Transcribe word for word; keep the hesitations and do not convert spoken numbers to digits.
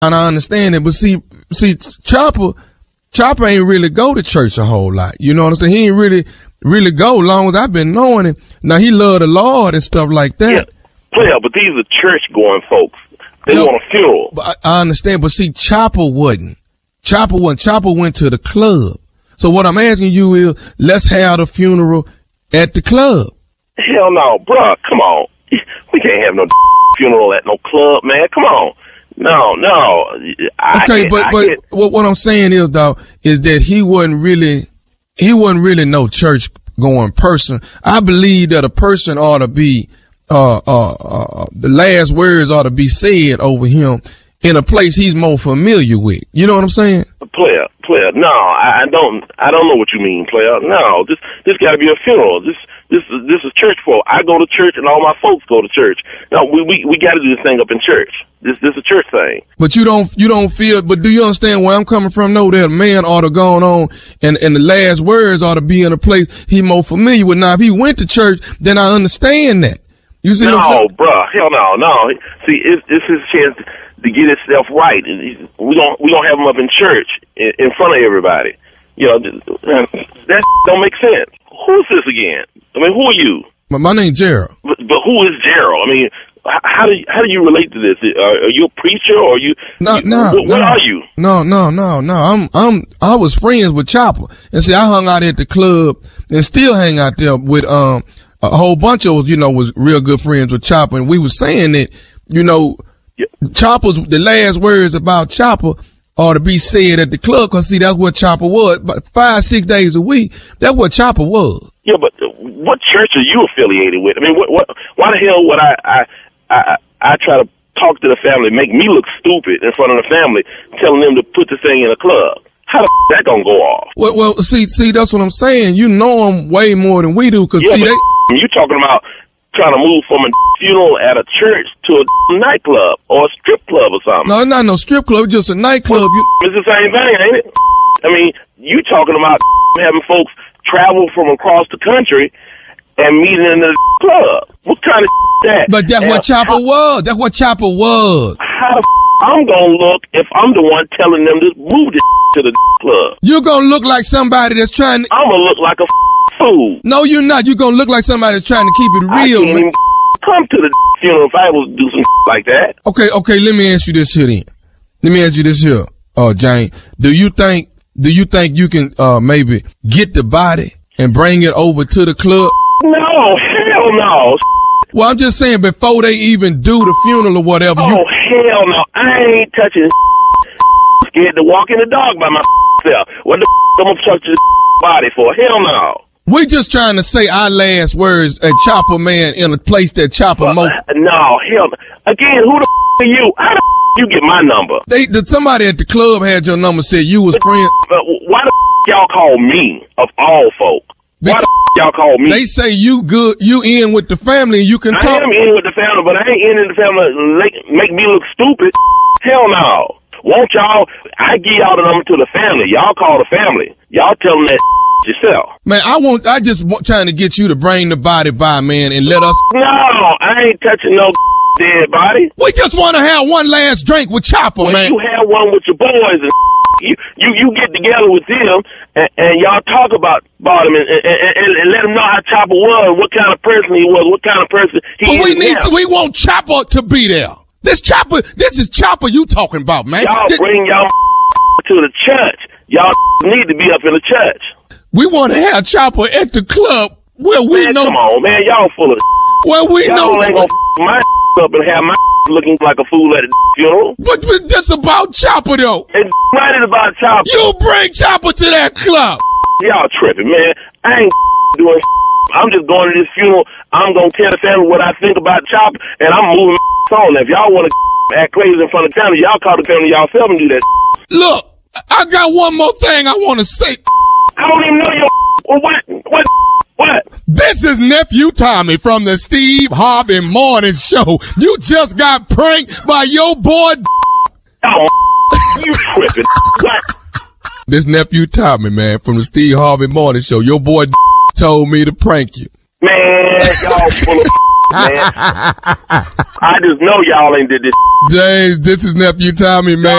And I understand it, but see, see, Chopper, Chopper ain't really go to church a whole lot. You know what I'm saying? He ain't really, really go long as I've been knowing him. Now he love the Lord and stuff like that. Yeah, player, but these are church going folks. They no, want a funeral. But I, I understand, but see, Chopper wouldn't. Chopper wouldn't. Chopper went to the club. So what I'm asking you is, let's have the funeral at the club. Hell no, bruh. Come on. We can't have no funeral at no club, man. Come on. No, no. I okay, but but what, what I'm saying is, though, is that he wasn't really, he wasn't really no church going person. I believe that a person ought to be, uh, uh, uh, the last words ought to be said over him in a place he's more familiar with. You know what I'm saying? Player, player. No, I don't. I don't know what you mean, player. No, this this got to be a funeral. This this this is church folk. I go to church, and all my folks go to church. No, we we we got to do this thing up in church. This this is a church thing. But you don't you don't feel. But do you understand where I'm coming from? No, that a man ought to go on, and and the last words ought to be in a place he more familiar with. Now, if he went to church, then I understand that. You see? No, what I'm saying? bruh. Hell no, no. See, it's it's his chance to get himself right. We don't we don't have him up in church in, in front of everybody. You know, that don't make sense. Who's this again? I mean, who are you? My, my name's Gerald. But, but who is Gerald? I mean, how do you, how do you relate to this? Uh, are you a preacher or are you? No, you, no. What, what no, are you? No, no, no, no. I'm I'm I was friends with Chopper, and see, I hung out at the club and still hang out there with um a whole bunch of you know was real good friends with Chopper, and we was saying that you know. Chopper's, the last words about Chopper ought to be said at the club, cause see, that's what Chopper was. But five, six days a week, that's what Chopper was. Yeah, but what church are you affiliated with? I mean, what, what, why the hell would I, I, I, I try to talk to the family, make me look stupid in front of the family, telling them to put this thing in a club? How the f- that gonna go off? Well, well, see, see, that's what I'm saying. You know them way more than we do, cause yeah, see, they, you talking about trying to move from a funeral at a church to a nightclub or a strip club or something. No, it's not no strip club, it's just a nightclub. Well, it's the same thing, ain't it? I mean, you talking about having folks travel from across the country and meeting in the club. What kind of that? But that's and what Chopper how, was. That's what Chopper was. How the I'm gonna look if I'm the one telling them to move this to the club? You're gonna look like somebody that's trying to... I'm gonna look like a fool. No, you're not. You're gonna look like somebody that's trying to keep it real. I can't even come to the funeral if I was to do some like that. Okay, okay, let me ask you this here then. Let me ask you this here, uh, Jane. Do you think, do you think you can, uh, maybe get the body and bring it over to the club? No, hell no. Well, I'm just saying before they even do the funeral or whatever. Oh, you... hell no. I ain't touching scared to walk in the dog by myself. What the I'm gonna touch this body for? Hell no. We just trying to say our last words at Chopper Man in a place that Chopper well, most. Uh, no, hell no. Again, who the are you? How the you get my number? They, the, somebody at the club had your number, said you was but, friend. But why the y'all call me of all folk? Why Because the y'all call me? They say you good, you in with the family and you can I talk. I am in with the family, but I ain't in with the family make, make me look stupid. Hell no. Won't y'all, I give y'all the number to the family. Y'all call the family. Y'all tell them that yourself. Man, I want, I just want, trying to get you to bring the body by, man, and let us. No, I ain't touching no dead body. We just want to have one last drink with Chopper, well, man. You have one with your boys and you, you, you get together with them and, and y'all talk about, about him and, and, and, and let them know how Chopper was, what kind of person he was, what kind of person he but is we need now. to, we want Chopper to be there. This Chopper, this is Chopper you talking about, man. Y'all this, bring y'all to the church. Y'all need to be up in the church. We want to have Chopper at the club where we man, know. Come on, man. Y'all full of where we y'all know. ain't gonna my up and have my looking like a fool at a funeral. But, but that's about Chopper, though. It's right about Chopper. You bring Chopper to that club. Y'all tripping, man. I ain't doing I'm just going to this funeral. I'm going to tell the family what I think about Chopper, and I'm moving on. If y'all want to act crazy in front of the family, y'all call the family y'all self and do that. Look, I got one more thing I want to say. I don't even know your what, what, what? This is Nephew Tommy from the Steve Harvey Morning Show. You just got pranked by your boy. Oh, you tripping. What? This Nephew Tommy, man, from the Steve Harvey Morning Show. Your boy told me to prank you. Man, y'all full of man. I just know y'all ain't did this. James, this is Nephew Tommy, man.